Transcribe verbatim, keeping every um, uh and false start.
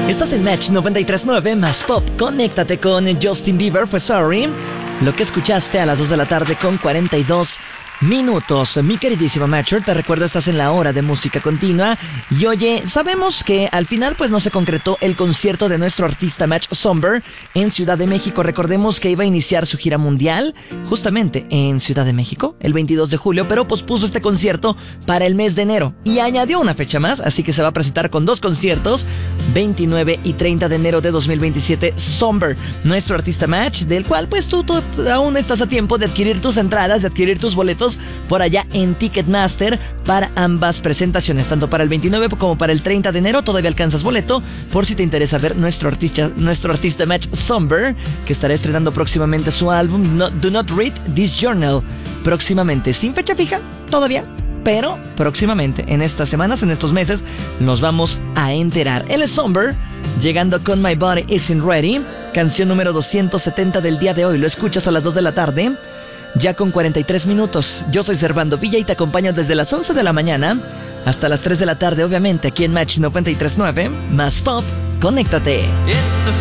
Estás en Match noventa y tres punto nueve más Pop. Conéctate con Justin Bieber, fue Sorry. Lo que escuchaste a las dos de la tarde con cuarenta y dos minutos. Mi queridísima Matcher, te recuerdo, estás en la hora de música continua. Y oye, sabemos que al final pues no se concretó el concierto de nuestro artista Match Somber en Ciudad de México. Recordemos que iba a iniciar su gira mundial justamente en Ciudad de México el veintidós de julio, pero pospuso este concierto para el mes de enero y añadió una fecha más, así que se va a presentar con dos conciertos, veintinueve y treinta de enero de dos mil veintisiete. Somber, nuestro artista Match, del cual pues tú, tú aún estás a tiempo de adquirir tus entradas, de adquirir tus boletos por allá en Ticketmaster para ambas presentaciones, tanto para el veintinueve como para el treinta de enero. Todavía alcanzas boleto por si te interesa ver nuestro artista, nuestro artista Match Somber, que estará estrenando próximamente su álbum no, Do Not Read This Journal, próximamente, sin fecha fija todavía, pero próximamente, en estas semanas, en estos meses, nos vamos a enterar. Él es Somber, llegando con My Body Isn't Ready, canción número doscientos setenta del día de hoy. Lo escuchas a las dos de la tarde, ya con cuarenta y tres minutos. Yo soy Servando Villa y te acompaño desde las once de la mañana hasta las tres de la tarde, obviamente, aquí en Match noventa y tres punto nueve, más Pop. Conéctate.